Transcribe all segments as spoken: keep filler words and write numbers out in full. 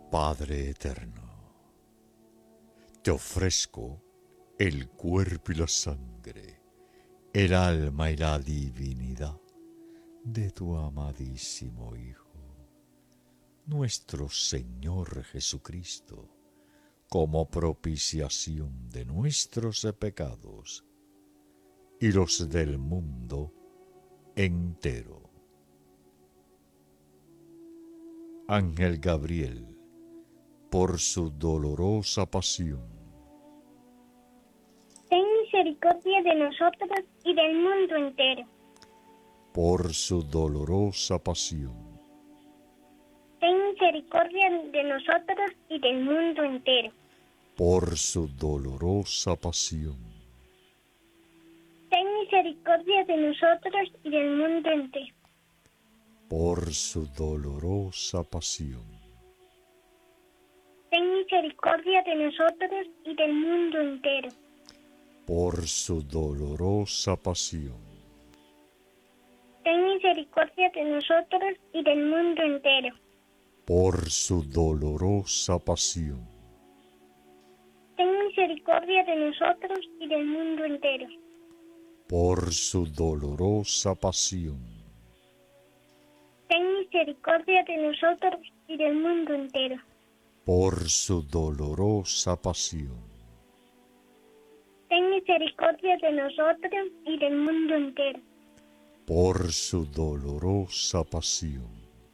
Padre eterno, te ofrezco el cuerpo y la sangre, el alma y la divinidad de tu amadísimo Hijo, nuestro Señor Jesucristo, como propiciación de nuestros pecados y los del mundo entero. Ángel Gabriel, por su dolorosa pasión, ten misericordia de nosotros y del mundo entero. por su dolorosa pasión, Ten misericordia de nosotros y del mundo entero. por su dolorosa pasión, Ten misericordia de nosotros y del mundo entero. por su dolorosa pasión, Ten misericordia de nosotros y del mundo entero. por su dolorosa pasión, Ten misericordia de nosotros y del mundo entero. por su dolorosa pasión, Ten misericordia de nosotros y del mundo entero. por su dolorosa pasión, Ten misericordia de nosotros y del mundo entero. por su dolorosa pasión, Ten misericordia de nosotros y del mundo entero. por su dolorosa pasión,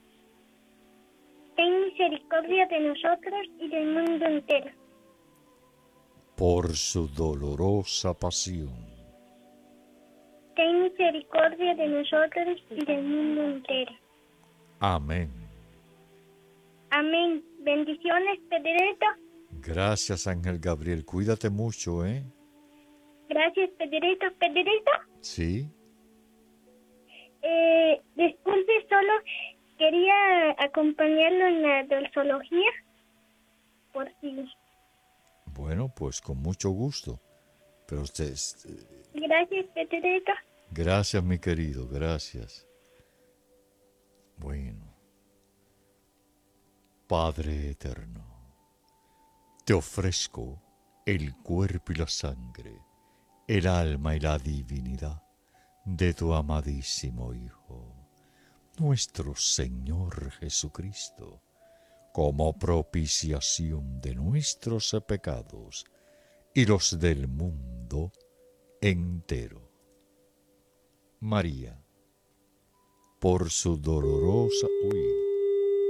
Ten misericordia de nosotros y del mundo entero. por su dolorosa pasión, Ten misericordia de nosotros y del mundo entero. amén. Amén. Bendiciones, Pedrito. Gracias, Ángel Gabriel. Cuídate mucho, ¿eh? Gracias, Pedrito. Pedrito, Sí. eh, disculpe, solo quería acompañarlo en la doxología. Por si. Bueno, pues con mucho gusto. Pero usted, eh, Gracias, Pedrito. gracias, mi querido, gracias. Bueno, Padre eterno, te ofrezco el cuerpo y la sangre, el alma y la divinidad de tu amadísimo Hijo, nuestro Señor Jesucristo, como propiciación de nuestros pecados y los del mundo entero. María, por su dolorosa... Uy,